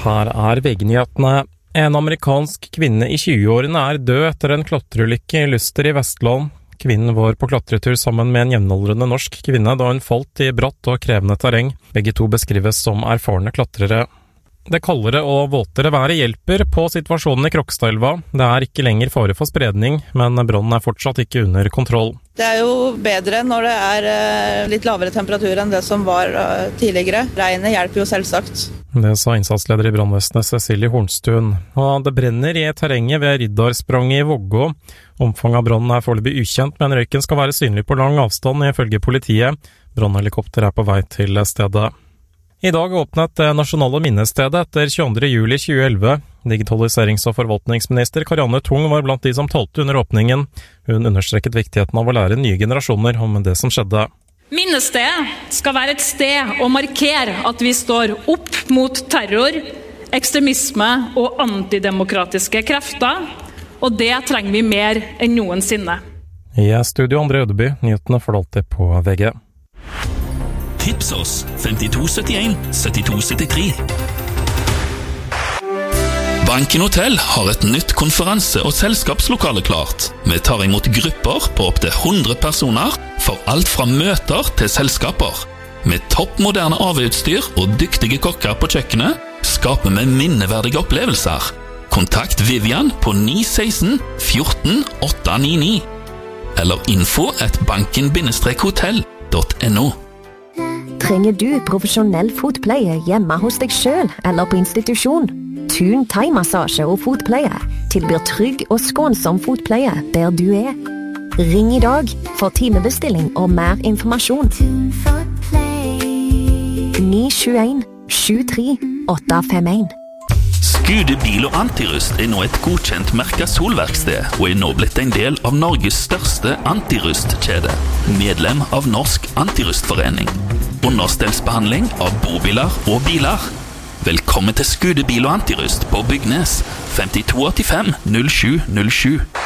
Her VG-nyhetene. En amerikansk kvinne I 20-årene død etter en klatreulykke I Luster I Vestland. Kvinnen var på klatretur sammen med en jevnaldrende norsk kvinne da hun falt I bratt og krevende terreng. Begge to beskrives som erfarne klatrere. Det kaldere og våtere været hjelper på situasjonen I Krokstadelva. Det ikke lenger fare for spredning, men brannen fortsatt ikke under kontroll. Det jo bedre når det litt lavere temperatur enn det som var tidligere. Regnet hjelper jo selvsagt. Det sa innsatsleder I brannvesenet Cecilie Hornstuen. Og det brenner I terrenget ved Riddarspranget I Vågå. Omfanget av brannen foreløpig ukjent, men røyken skal være synlig på lang avstand ifølge politiet. Brannhelikopter på vei til stedet. I dag åpnet det nasjonale minnestedet etter 22. juli 2011. Digitaliserings- og forvaltningsminister Karianne Tung var blant de som talte under åpningen. Hun understreket viktigheten av å lære nye generasjoner om det som skjedde. Minnestedet skal være et sted å markere at vi står opp mot terror, ekstremisme og antidemokratiske krefter, og det trenger vi mer enn noensinne. I studio André Ødeby, nyhetene fordalte på VG. Tips oss 5271 7273. Banken Hotel har et nytt konferanse- og selskapslokale klart. Vi tar imot grupper på opp til 100 personer for alt fra møter til selskaper. Med toppmoderne AV-utstyr og dyktige kokker på kjøkkenet skaper vi minneverdige opplevelser. Kontakt Vivian på 916 14 899 eller info@banken-hotel.no. Trenger du profesjonell fotpleie hjemme hos deg selv eller på institusjon? Thun thai-massasje og fotpleie tilbyr trygg og skånsom fotpleie der du Ring I dag for timebestilling og mer informasjon. 921 73 851. Skude Bil og Antirust nå et godkjent merket solverksted og nå blitt en del av Norges største antirustkjede. Medlem av Norsk Antirustforening. Understellsbehandling av bobiler og biler. Velkommen til Skude Bil og Antirust på Bygnes 5285 0707.